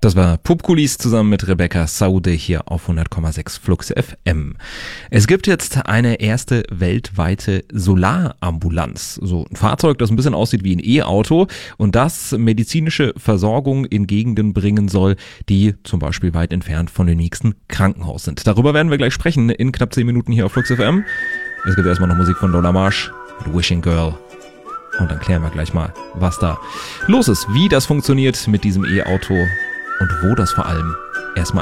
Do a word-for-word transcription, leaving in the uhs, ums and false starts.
Das war Popkulis zusammen mit Rebecca Saude hier auf hundert Komma sechs Flux F M. Es gibt jetzt eine erste weltweite Solarambulanz. So ein Fahrzeug, das ein bisschen aussieht wie ein E-Auto und das medizinische Versorgung in Gegenden bringen soll, die zum Beispiel weit entfernt von dem nächsten Krankenhaus sind. Darüber werden wir gleich sprechen in knapp zehn Minuten hier auf Flux F M. Es gibt erstmal noch Musik von Lola Marsh mit Wishing Girl. Und dann klären wir gleich mal, was da los ist, wie das funktioniert mit diesem E-Auto und wo das vor allem erstmal